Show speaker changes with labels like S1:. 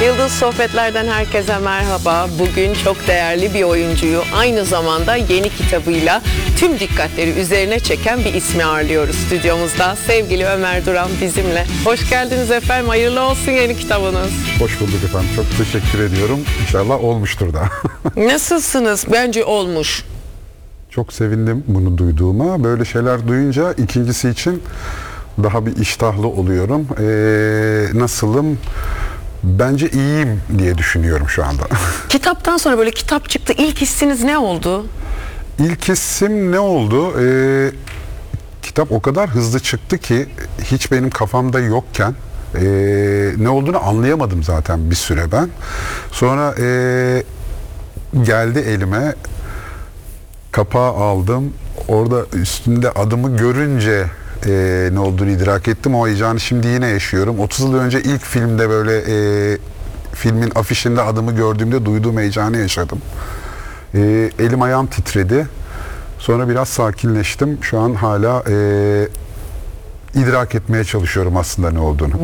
S1: Yıldız Sohbetler'den herkese merhaba. Bugün çok değerli bir oyuncuyu aynı zamanda yeni kitabıyla tüm dikkatleri üzerine çeken bir ismi ağırlıyoruz stüdyomuzda. Sevgili Ömer Duran bizimle. Hoş geldiniz efendim. Hayırlı olsun yeni kitabınız.
S2: Hoş bulduk efendim. Çok teşekkür ediyorum. İnşallah olmuştur da.
S1: Nasılsınız? Bence olmuş.
S2: Çok sevindim bunu duyduğuma. Böyle şeyler duyunca ikincisi için daha bir iştahlı oluyorum. Nasılım? Bence iyiyim diye düşünüyorum şu anda.
S1: Kitaptan sonra böyle kitap çıktı. İlk hissiniz ne oldu?
S2: İlk hissim ne oldu? Kitap o kadar hızlı çıktı ki hiç benim kafamda yokken ne olduğunu anlayamadım zaten bir süre ben. Sonra geldi elime, kapağı aldım. Orada üstünde adımı görünce ne olduğunu idrak ettim. O heyecanı şimdi yine yaşıyorum. 30 yıl önce ilk filmde böyle filmin afişinde adımı gördüğümde duyduğum heyecanı yaşadım. Elim ayağım titredi. Sonra biraz sakinleştim. Şu an hala idrak etmeye çalışıyorum aslında ne olduğunu.